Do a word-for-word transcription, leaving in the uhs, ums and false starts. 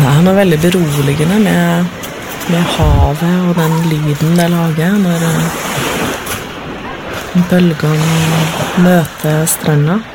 Det er noe veldig beroligende med, med havet og den lyden det lager når bølgene møter stranda.